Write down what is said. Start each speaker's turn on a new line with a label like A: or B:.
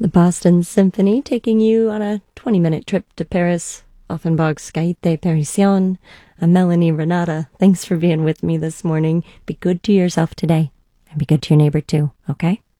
A: The Boston Symphony taking you on a 20-minute trip to Paris. Offenbach's Gaite Parisienne. I'm Melanie Renata. Thanks for being with me this morning. Be good to yourself today, and be good to your neighbor too, okay?